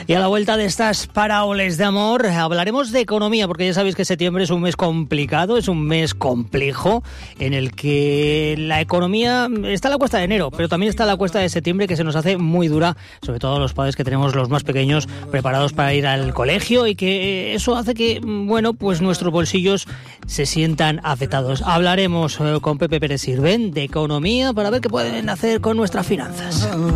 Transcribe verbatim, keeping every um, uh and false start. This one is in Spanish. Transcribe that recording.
Y a la vuelta de estas parábolas de amor hablaremos de economía, porque ya sabéis que septiembre es un mes complicado, es un mes complejo, en el que la economía está a la cuesta de enero, pero también está a la cuesta de septiembre, que se nos hace muy dura, sobre todo a los padres que tenemos los más pequeños preparados para ir al colegio, y que eso hace que, bueno, pues nuestros bolsillos se sientan afectados. Hablaremos con Pepe Pérez Sirvent de economía para ver qué pueden hacer con nuestras finanzas.